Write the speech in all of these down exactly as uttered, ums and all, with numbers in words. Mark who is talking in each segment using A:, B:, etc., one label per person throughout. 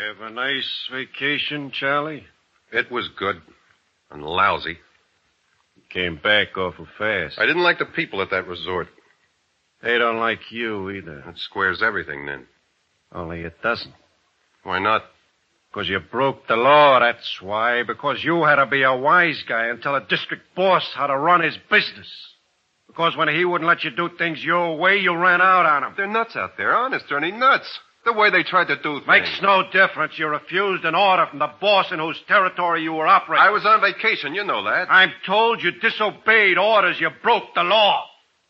A: Have a nice vacation, Charlie?
B: It was good. And lousy.
A: Came back awful fast.
B: I didn't like the people at that resort.
A: They don't like you either.
B: That squares everything, then.
A: Only it doesn't.
B: Why not?
A: Because you broke the law, that's why. Because you had to be a wise guy and tell a district boss how to run his business. Because when he wouldn't let you do things your way, you ran out on him.
B: They're nuts out there, honest, Ernie, nuts. The way they tried to do things.
A: Makes no difference. You refused an order from the boss in whose territory you were operating.
B: I was on vacation, you know that.
A: I'm told you disobeyed orders. You broke the law.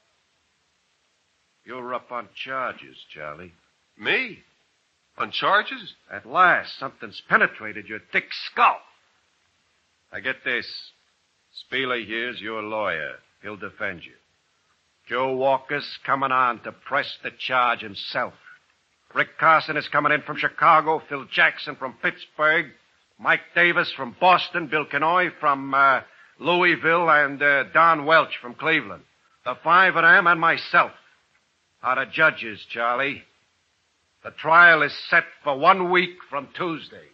A: You're up on charges, Charlie.
B: Me? On charges?
A: At last, something's penetrated your thick skull. Now get this. Spieler here's your lawyer. He'll defend you. Joe Walker's coming on to press the charge himself. Rick Carson is coming in from Chicago, Phil Jackson from Pittsburgh, Mike Davis from Boston, Bill Kenoy from uh, Louisville, and uh, Don Welch from Cleveland. The five of them and myself are the judges, Charlie. The trial is set for one week from Tuesday.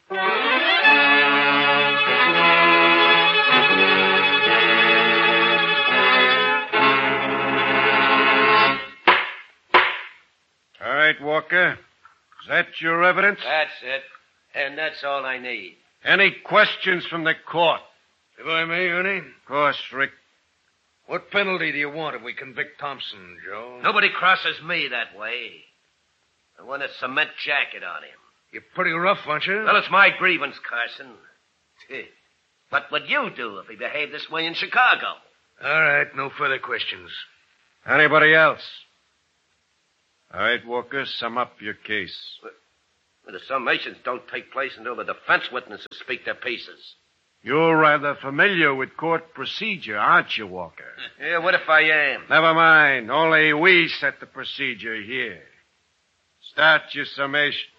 A: All right, Walker. Is that your evidence?
C: That's it. And that's all I need.
A: Any questions from the court?
D: If I may, Ernie,
A: Of course, Rick.
D: what penalty do you want if we convict Thompson, Joe?
C: Nobody crosses me that way. I want a cement jacket on him.
D: You're pretty rough, aren't you?
C: Well, it's my grievance, Carson. What would you do if he behaved this way in Chicago?
D: All right, no further questions.
A: Anybody else? All right, Walker, sum up your case.
C: Well, the summations don't take place until the defense witnesses speak their pieces.
A: You're rather familiar with court procedure, aren't you, Walker?
C: Yeah, what if I am?
A: Never mind. Only we set the procedure here. Start your summation.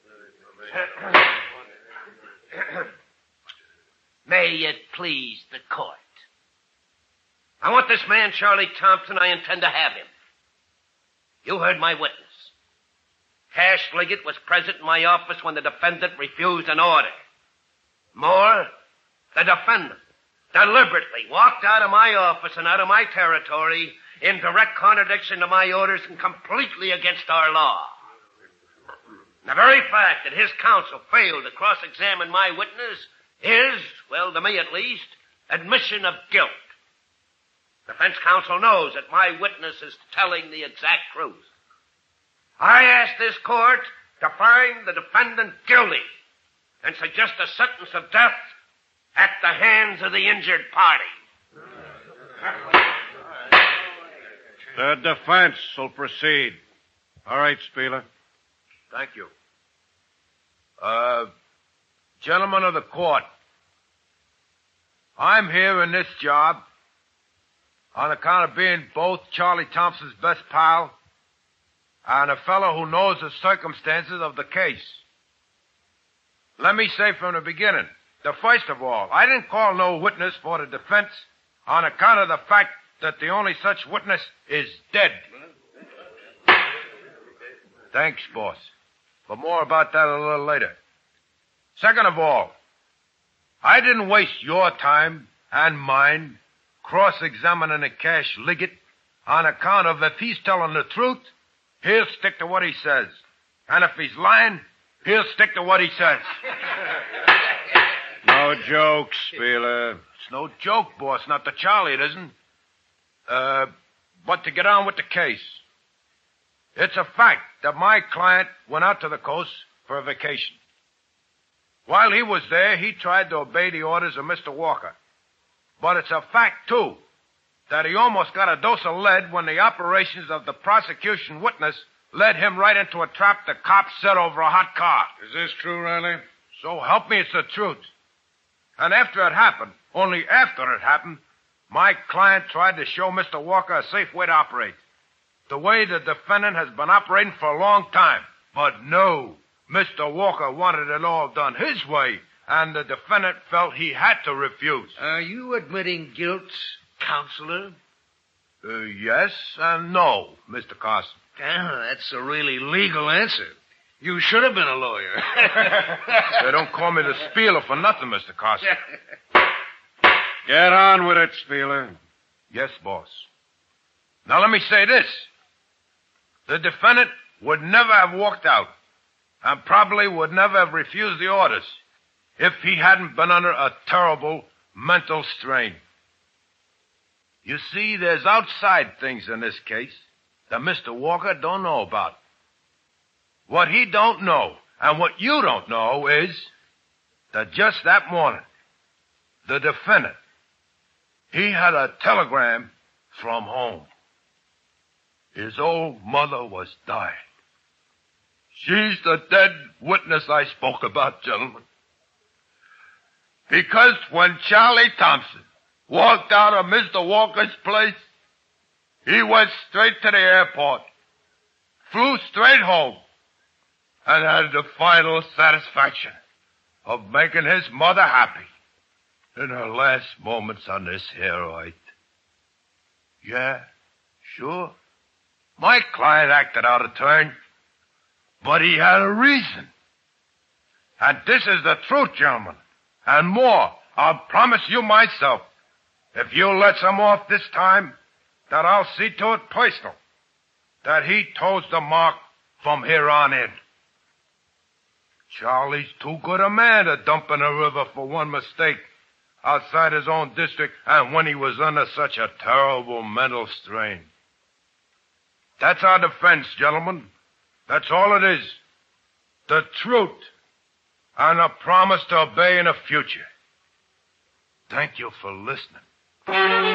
C: May it please the court. I want this man, Charlie Thompson. I intend to have him. You heard my witness. Cash Liggett was present in my office when the defendant refused an order. More, the defendant deliberately walked out of my office and out of my territory in direct contradiction to my orders and completely against our law. The very fact that his counsel failed to cross-examine my witness is, well, to me at least, admission of guilt. Defense counsel knows that my witness is telling the exact truth. I ask this court to find the defendant guilty and suggest a sentence of death at the hands of the injured party.
A: The defense will proceed. All right, Spieler.
E: Thank you. Uh, gentlemen of the court, I'm here in this job on account of being both Charlie Thompson's best pal and a fellow who knows the circumstances of the case. Let me say from the beginning that first of all, I didn't call no witness for the defense on account of the fact that the only such witness is dead. Thanks, boss. But more about that a little later. Second of all, I didn't waste your time and mine cross-examining the Cash Liggett on account of if he's telling the truth, he'll stick to what he says. And if he's lying, he'll stick to what he says.
A: No jokes, Spieler.
E: It's no joke, boss. Not to Charlie, it isn't. Uh, but to get on with the case. It's a fact that my client went out to the coast for a vacation. While he was there, he tried to obey the orders of Mister Walker. But it's a fact, too, that he almost got a dose of lead when the operations of the prosecution witness led him right into a trap the cops set over a hot car.
A: Is this true, Riley?
E: So help me, it's the truth. And after it happened, only after it happened, my client tried to show Mister Walker a safe way to operate. The way the defendant has been operating for a long time. But no, Mister Walker wanted it all done his way, and the defendant felt he had to refuse.
D: Are you admitting guilt, counselor?
E: Uh, yes and no, Mister Carson.
D: Ah, that's a really legal answer. You should have been a lawyer.
E: They don't call me the Spieler for nothing, Mister Carson.
A: Get on with it, Spieler.
E: Yes, boss. Now let me say this. The defendant would never have walked out and probably would never have refused the orders if he hadn't been under a terrible mental strain. You see, there's outside things in this case that Mister Walker don't know about. What he don't know and what you don't know is that just that morning, the defendant, he had a telegram from home. His old mother was dying. She's the dead witness I spoke about, gentlemen. Because when Charlie Thompson walked out of Mister Walker's place, he went straight to the airport, flew straight home, and had the final satisfaction of making his mother happy in her last moments on this here earth. Yeah, sure. My client acted out of turn, but he had a reason. And this is the truth, gentlemen. And more, I'll promise you myself, if you'll let him off this time, that I'll see to it personal, that he toes the mark from here on in. Charlie's too good a man to dump in a river for one mistake outside his own district and when he was under such a terrible mental strain. That's our defense, gentlemen. That's all it is. The truth and a promise to obey in the future. Thank you for listening.